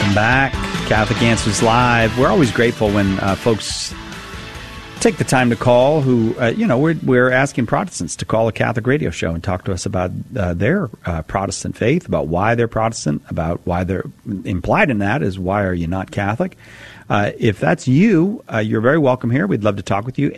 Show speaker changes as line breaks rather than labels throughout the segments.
Welcome back. Catholic Answers Live. We're always grateful when folks take the time to call we're asking Protestants to call a Catholic radio show and talk to us about their Protestant faith, about why they're Protestant, about why they're implied in that is why are you not Catholic? If that's you, you're very welcome here. We'd love to talk with you.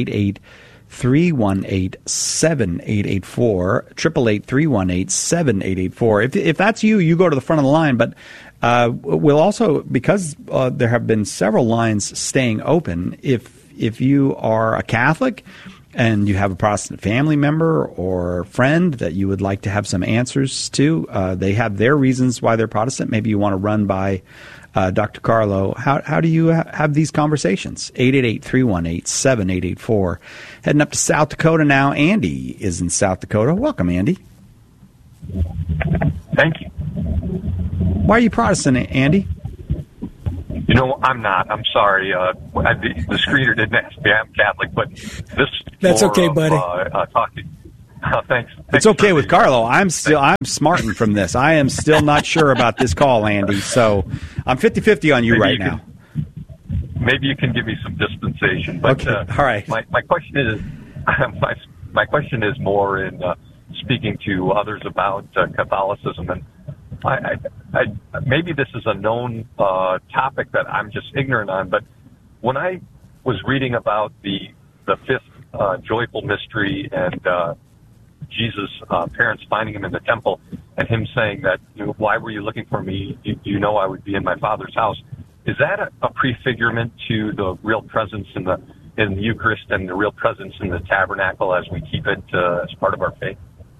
888-318-7884, 888-318-7884. If that's you, you go to the front of the line. But we'll also, because there have been several lines staying open, if you are a Catholic and you have a Protestant family member or friend that you would like to have some answers to, they have their reasons why they're Protestant. Maybe you want to run by Dr. Carlo. How do you have these conversations? 888-318-7884. Heading up to South Dakota now. Andy is in South Dakota. Welcome, Andy.
Thank you.
Why are you Protestant, Andy?
You know, I'm not. I'm sorry. The screener didn't ask me. I'm Catholic, but this.
That's okay, buddy.
Talking. Thanks.
It's okay with Carlo. I'm smarting from this. I am still not sure about this call, Andy. So I'm 50-50 on you right now.
Maybe you can give me some dispensation. But,
okay. All right.
My question is, my question is more in speaking to others about Catholicism, and I maybe this is a known topic that I'm just ignorant on. But when I was reading about the fifth joyful mystery and Jesus' parents finding him in the temple and him saying that, why were you looking for me? You know I would be in my Father's house. Is that a prefigurement to the real presence in the Eucharist and the real presence in the tabernacle as we keep it as part of our faith?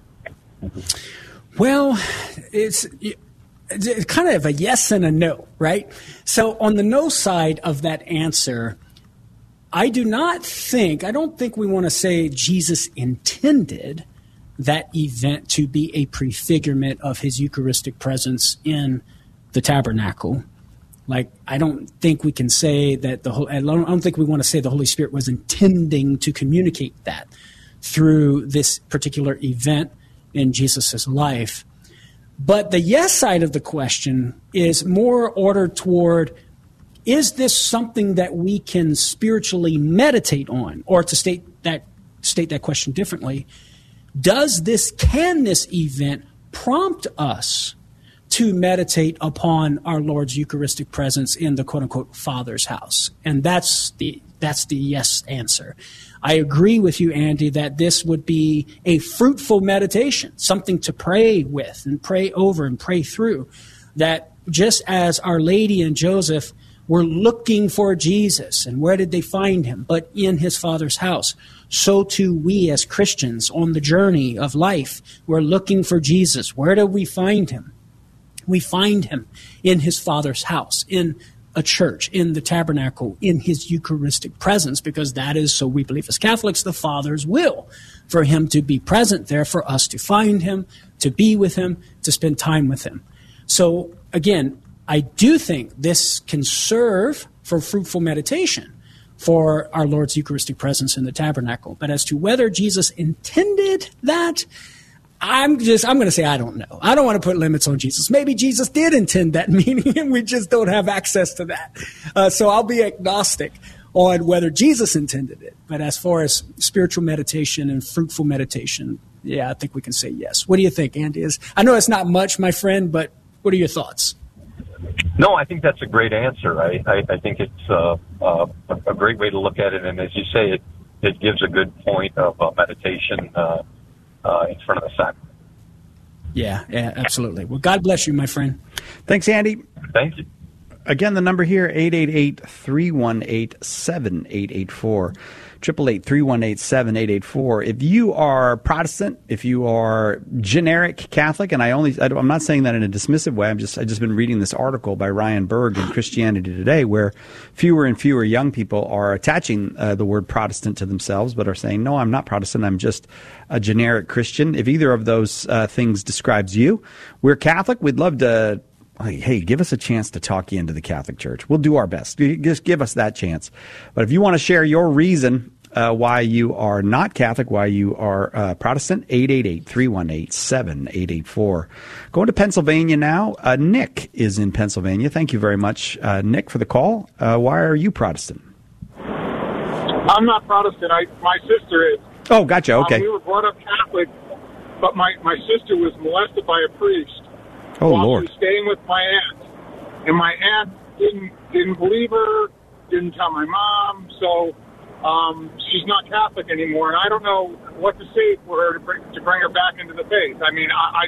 Well, it's kind of a yes and a no, right? So on the no side of that answer, I don't think we want to say Jesus intended that event to be a prefigurement of his Eucharistic presence in the tabernacle. Like, I don't think we can say that I don't think we want to say the Holy Spirit was intending to communicate that through this particular event in Jesus' life. But the yes side of the question is more ordered toward, is this something that we can spiritually meditate on? Or to state that question differently, can this event prompt us to meditate upon our Lord's Eucharistic presence in the quote-unquote Father's house? And that's the yes answer. I agree with you, Andy, that this would be a fruitful meditation, something to pray with and pray over and pray through, that just as Our Lady and Joseph were looking for Jesus, and where did they find him? But in his Father's house. So too we as Christians on the journey of life, we're looking for Jesus. Where do we find him? We find him in his Father's house, in a church, in the tabernacle, in his Eucharistic presence, because that is, so we believe as Catholics, the Father's will, for him to be present there, for us to find him, to be with him, to spend time with him. So again, I do think this can serve for fruitful meditation for our Lord's Eucharistic presence in the tabernacle. But as to whether Jesus intended that, I'm going to say I don't know. I don't want to put limits on Jesus. Maybe Jesus did intend that meaning, and we just don't have access to that. So I'll be agnostic on whether Jesus intended it. But as far as spiritual meditation and fruitful meditation, yeah, I think we can say yes. What do you think, Andy? I know it's not much, my friend, but what are your thoughts?
No, I think that's a great answer. I think it's a great way to look at it. And as you say, it gives a good point of meditation in front of the sacrament.
Yeah, absolutely. Well, God bless you, my friend.
Thanks, Andy.
Thank you.
Again, the number here, 888-318-7884. 888-318-7884. If you are Protestant, if you are generic Catholic, and I'm not saying that in a dismissive way. I've just been reading this article by Ryan Berg in Christianity Today, where fewer and fewer young people are attaching the word Protestant to themselves, but are saying, no, I'm not Protestant. I'm just a generic Christian. If either of those things describes you, we're Catholic. We'd love to. Hey, give us a chance to talk you into the Catholic Church. We'll do our best. Just give us that chance. But if you want to share your reason why you are not Catholic, why you are Protestant. 888-318-7884. Going to Pennsylvania now. Nick is in Pennsylvania. Thank you very much, Nick, for the call. Why are you Protestant?
I'm not Protestant. My sister is.
Oh, gotcha. Okay.
We were brought up Catholic, but my sister was molested by a priest.
Oh,
while
Lord.
She was staying with my aunt, and my aunt didn't believe her, didn't tell my mom, so she's not Catholic anymore, and I don't know what to say for her to bring her back into the faith. I mean, I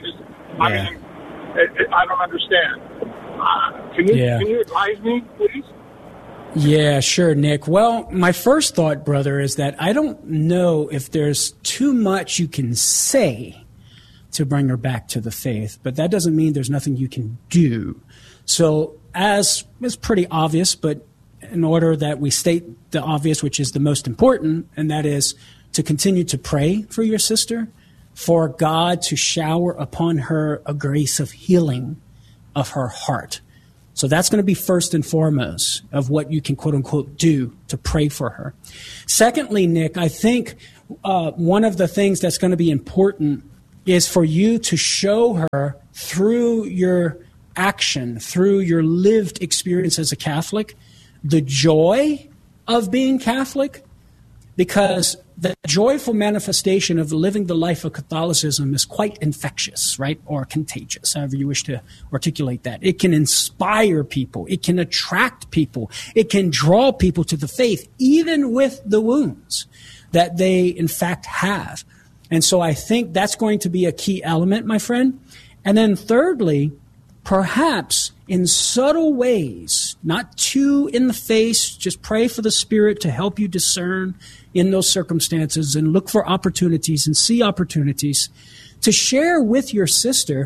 don't understand. Can you advise me, please?
Yeah, sure, Nick. Well, my first thought, brother, is that I don't know if there's too much you can say to bring her back to the faith, but that doesn't mean there's nothing you can do. So, as is pretty obvious, but in order that we state the obvious, which is the most important, and that is to continue to pray for your sister, for God to shower upon her a grace of healing of her heart. So that's going to be first and foremost of what you can, quote unquote, do to pray for her. Secondly, Nick, I think one of the things that's going to be important is for you to show her through your action, through your lived experience as a Catholic, the joy of being Catholic, because the joyful manifestation of living the life of Catholicism is quite infectious, right? Or contagious, however you wish to articulate that. It can inspire people. It can attract people. It can draw people to the faith, even with the wounds that they, in fact, have. And so I think that's going to be a key element, my friend. And then thirdly, perhaps in subtle ways, not too in the face, just pray for the Spirit to help you discern in those circumstances and look for opportunities and see opportunities to share with your sister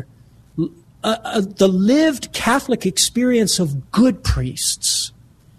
the lived Catholic experience of good priests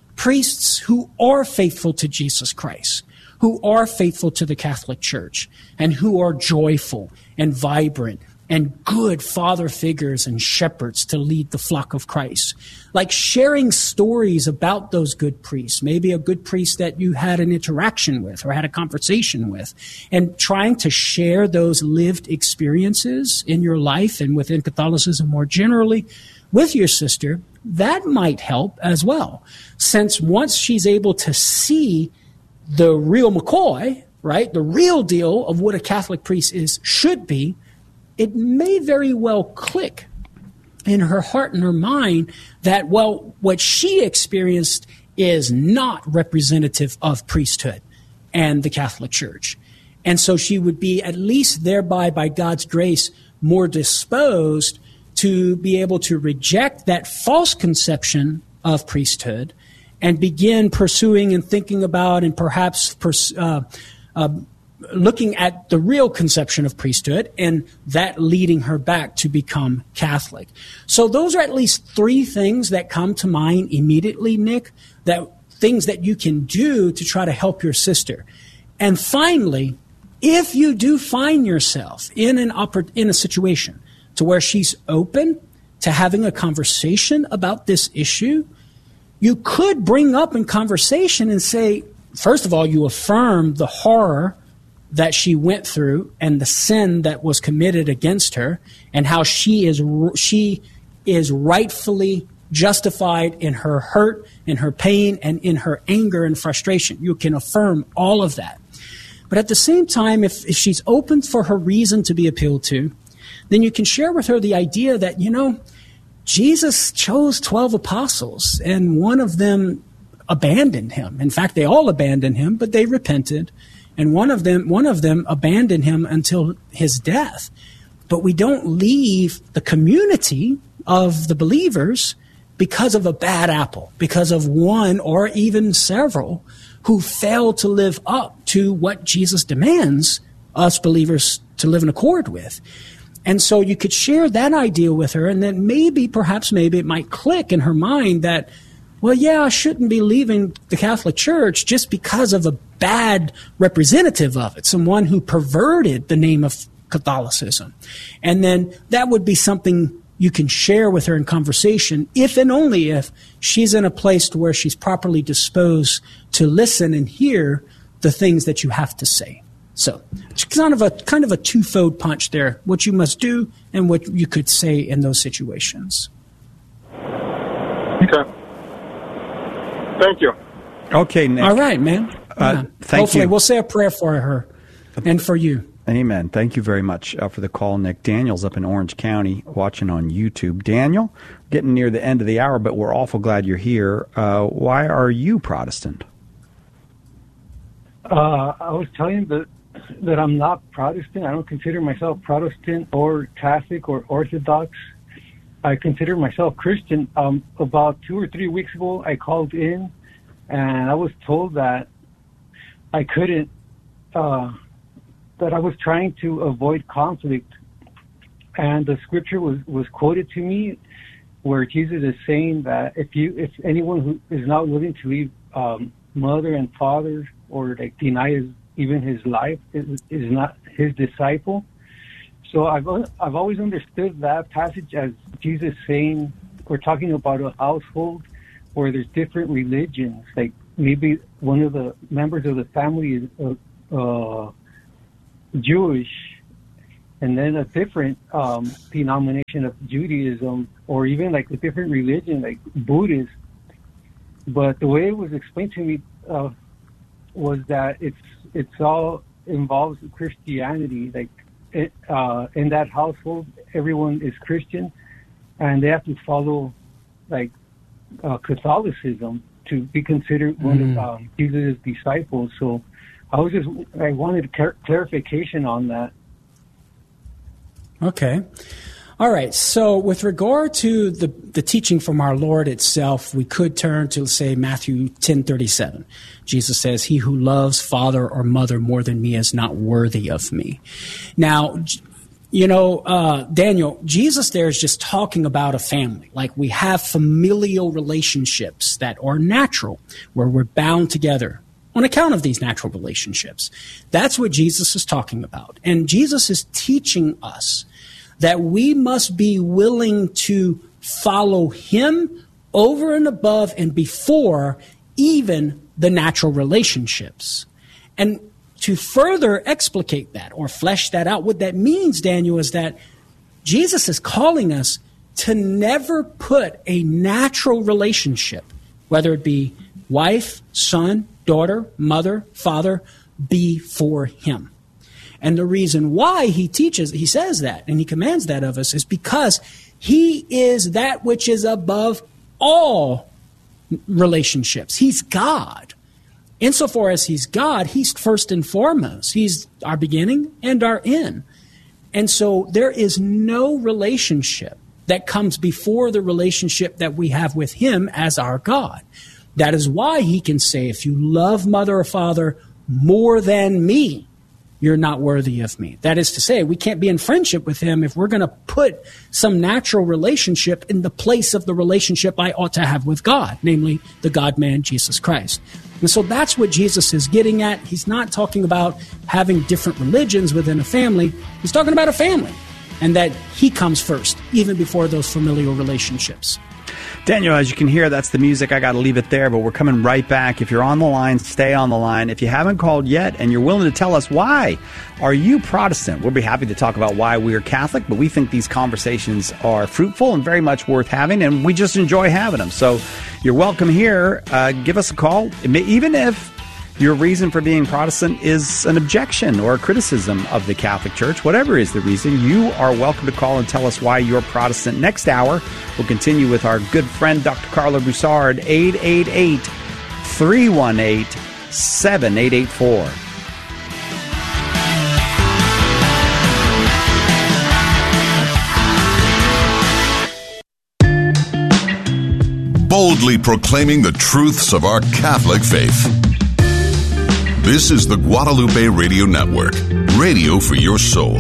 who are faithful to Jesus Christ, who are faithful to the Catholic Church, and who are joyful and vibrant and good father figures and shepherds to lead the flock of Christ. Like sharing stories about those good priests, maybe a good priest that you had an interaction with or had a conversation with, and trying to share those lived experiences in your life and within Catholicism more generally with your sister, that might help as well. Since once she's able to see the real McCoy, right, the real deal of what a Catholic priest should be, it may very well click in her heart and her mind that, well, what she experienced is not representative of priesthood and the Catholic Church. And so she would be at least thereby, by God's grace, more disposed to be able to reject that false conception of priesthood and begin pursuing and thinking about and perhaps looking at the real conception of priesthood, and that leading her back to become Catholic. So those are at least three things that come to mind immediately, Nick, that things that you can do to try to help your sister. And finally, if you do find yourself in a situation to where she's open to having a conversation about this issue, you could bring up in conversation and say, first of all, you affirm the horror that she went through and the sin that was committed against her, and how she is rightfully justified in her hurt, in her pain, and in her anger and frustration. You can affirm all of that. But at the same time, if she's open for her reason to be appealed to, then you can share with her the idea that, Jesus chose 12 apostles, and one of them abandoned him. In fact, they all abandoned him, but they repented. And one of them abandoned him until his death. But we don't leave the community of the believers because of a bad apple, because of one or even several who failed to live up to what Jesus demands us believers to live in accord with. And so you could share that idea with her, and then maybe it might click in her mind that, well, yeah, I shouldn't be leaving the Catholic Church just because of a bad representative of it, someone who perverted the name of Catholicism. And then that would be something you can share with her in conversation, if and only if she's in a place to where she's properly disposed to listen and hear the things that you have to say. So it's kind of a two-fold punch there, what you must do and what you could say in those situations.
Okay. Thank you.
Okay, Nick.
All right, man.
Hopefully
we'll say a prayer for her and for you.
Amen. Thank you very much for the call, Nick. Daniel's up in Orange County watching on YouTube. Daniel, getting near the end of the hour, but we're awful glad you're here. Why are you Protestant?
I was telling you that I'm not Protestant. I don't consider myself Protestant or Catholic or Orthodox. I consider myself Christian. About 2 or 3 weeks ago, I called in, and I was told that I couldn't, that I was trying to avoid conflict. And the scripture was quoted to me where Jesus is saying that if anyone who is not willing to leave mother and father or like deny even his life is not his disciple. So I've always understood that passage as Jesus saying we're talking about a household where there's different religions. Like maybe one of the members of the family is Jewish, and then a different denomination of Judaism, or even like a different religion like Buddhist. But the way it was explained to me was that it's all involves Christianity. Like in that household, everyone is Christian, and they have to follow like Catholicism to be considered one of Jesus' disciples. So I wanted clarification on that.
Okay. All right. So with regard to the teaching from our Lord itself, we could turn to, say, Matthew 10:37. Jesus says, "He who loves father or mother more than me is not worthy of me." Now, Daniel, Jesus there is just talking about a family. Like we have familial relationships that are natural, where we're bound together on account of these natural relationships. That's what Jesus is talking about. And Jesus is teaching us that we must be willing to follow him over and above and before even the natural relationships. And to further explicate that or flesh that out, what that means, Daniel, is that Jesus is calling us to never put a natural relationship, whether it be wife, son, daughter, mother, father, before him. And the reason why he says that, and he commands that of us, is because he is that which is above all relationships. He's God. Insofar as he's God, he's first and foremost. He's our beginning and our end. And so there is no relationship that comes before the relationship that we have with him as our God. That is why he can say, if you love mother or father more than me, you're not worthy of me. That is to say, we can't be in friendship with him if we're going to put some natural relationship in the place of the relationship I ought to have with God, namely the God-man, Jesus Christ. And so that's what Jesus is getting at. He's not talking about having different religions within a family. He's talking about a family, and that he comes first, even before those familial relationships.
Daniel, as you can hear, that's the music. I got to leave it there, but we're coming right back. If you're on the line, stay on the line. If you haven't called yet and you're willing to tell us why are you Protestant, we'll be happy to talk about why we're Catholic, but we think these conversations are fruitful and very much worth having, and we just enjoy having them. So you're welcome here. Give us a call, even if your reason for being Protestant is an objection or a criticism of the Catholic Church. Whatever is the reason, you are welcome to call and tell us why you're Protestant. Next hour, we'll continue with our good friend, Dr. Carla Broussard, 888-318-7884.
Boldly proclaiming the truths of our Catholic faith. This is the Guadalupe Radio Network, radio for your soul.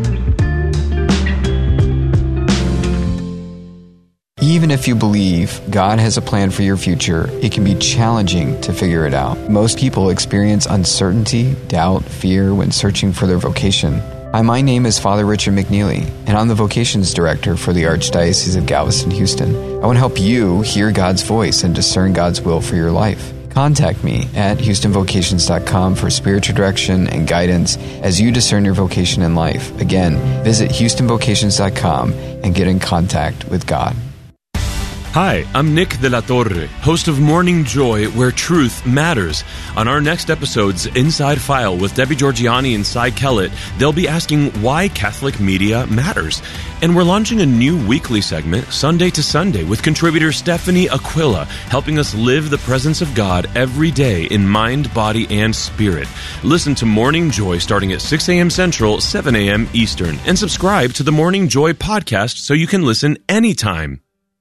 Even if you believe God has a plan for your future, it can be challenging to figure it out. Most people experience uncertainty, doubt, fear when searching for their vocation. Hi, my name is Father Richard McNeely, and I'm the Vocations Director for the Archdiocese of Galveston, Houston. I want to help you hear God's voice and discern God's will for your life. Contact me at HoustonVocations.com for spiritual direction and guidance as you discern your vocation in life. Again, visit HoustonVocations.com and get in contact with God.
Hi, I'm Nick de la Torre, host of Morning Joy, where truth matters. On our next episode's Inside File with Debbie Georgianni and Cy Kellett, they'll be asking why Catholic media matters. And we're launching a new weekly segment, Sunday to Sunday, with contributor Stephanie Aquila, helping us live the presence of God every day in mind, body, and spirit. Listen to Morning Joy starting at 6 a.m. Central, 7 a.m. Eastern, and subscribe to the Morning Joy podcast so you can listen anytime.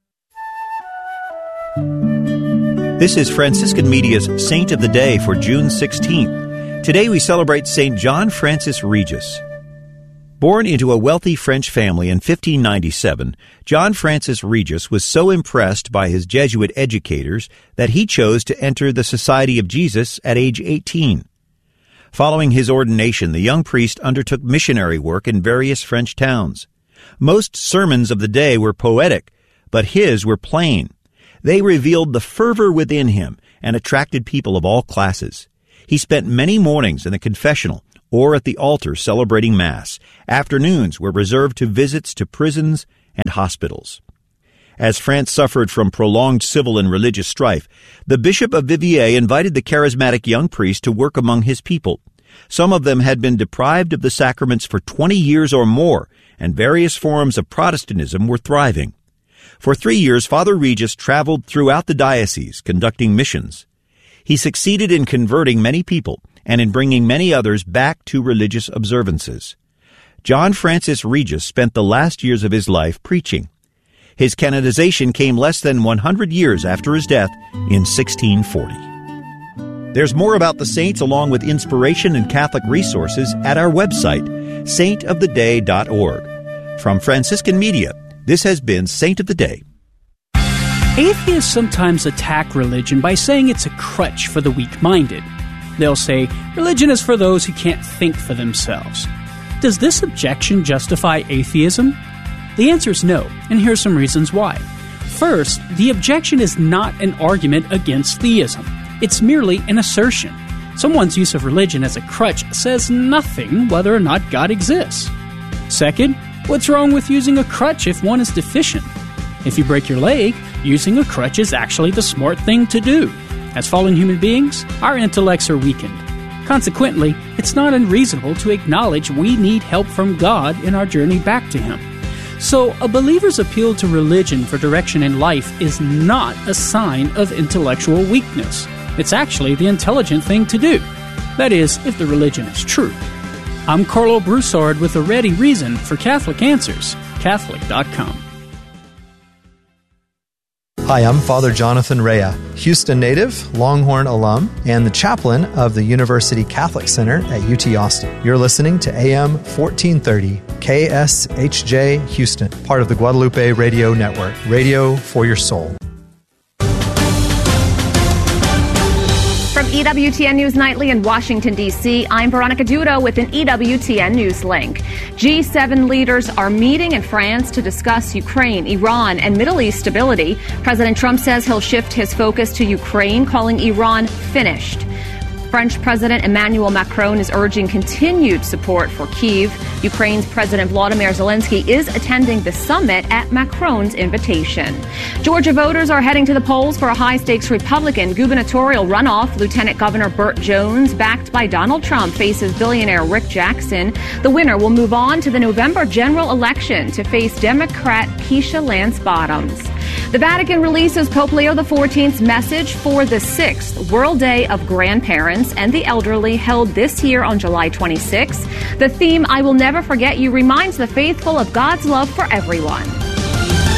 This is Franciscan Media's Saint of the Day for June 16th. Today we celebrate St. John Francis Regis. Born into a wealthy French family in 1597, John Francis Regis was so impressed by his Jesuit educators that he chose to enter the Society of Jesus at age 18. Following his ordination, the young priest undertook missionary work in various French towns. Most sermons of the day were poetic, but his were plain. They revealed the fervor within him and attracted people of all classes. He spent many mornings in the confessional or at the altar celebrating Mass. Afternoons were reserved to visits to prisons and hospitals. As France suffered from prolonged civil and religious strife, the Bishop of Viviers invited the charismatic young priest to work among his people. Some of them had been deprived of the sacraments for 20 years or more, and various forms of Protestantism were thriving. For 3 years, Father Regis traveled throughout the diocese, conducting missions. He succeeded in converting many people and in bringing many others back to religious observances. John Francis Regis spent the last years of his life preaching. His canonization came less than 100 years after his death in 1640. There's more about the saints along with inspiration and Catholic resources at our website, saintoftheday.org. From Franciscan Media, this has been Saint of the Day.
Atheists sometimes attack religion by saying it's a crutch for the weak-minded. They'll say, religion is for those who can't think for themselves. Does this objection justify atheism? The answer is no, and here's some reasons why. First, the objection is not an argument against theism. It's merely an assertion. Someone's use of religion as a crutch says nothing whether or not God exists. Second, what's wrong with using a crutch if one is deficient? If you break your leg, using a crutch is actually the smart thing to do. As fallen human beings, our intellects are weakened. Consequently, it's not unreasonable to acknowledge we need help from God in our journey back to Him. So, a believer's appeal to religion for direction in life is not a sign of intellectual weakness. It's actually the intelligent thing to do. That is, if the religion is true. I'm Carlo Broussard with a ready reason for Catholic Answers, Catholic.com.
Hi, I'm Father Jonathan Rea, Houston native, Longhorn alum, and the chaplain of the University Catholic Center at UT Austin. You're listening to AM 1430, KSHJ Houston, part of the Guadalupe Radio Network, radio for your soul.
From EWTN News Nightly in Washington, D.C., I'm Veronica Dudo with an EWTN News link. G7 leaders are meeting in France to discuss Ukraine, Iran, and Middle East stability. President Trump says he'll shift his focus to Ukraine, calling Iran finished. French President Emmanuel Macron is urging continued support for Kyiv. Ukraine's President Volodymyr Zelensky is attending the summit at Macron's invitation. Georgia voters are heading to the polls for a high-stakes Republican gubernatorial runoff. Lieutenant Governor Burt Jones, backed by Donald Trump, faces billionaire Rick Jackson. The winner will move on to the November general election to face Democrat Keisha Lance Bottoms. The Vatican releases Pope Leo XIV's message for the 6th World Day of Grandparents and the Elderly, held this year on July 26th. The theme, I Will Never Forget You, reminds the faithful of God's love for everyone.